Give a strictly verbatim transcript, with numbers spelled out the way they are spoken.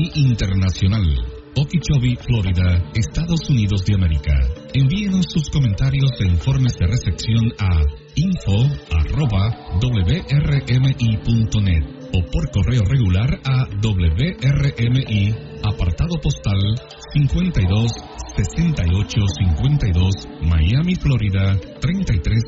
Miami Internacional, Okeechobee, Florida, Estados Unidos de América. Envíenos sus comentarios e informes de recepción a info arroba w r m i punto net o por correo regular a W R M I, apartado postal cincuenta y dos sesenta y ocho cincuenta y dos, Miami, Florida treinta y tres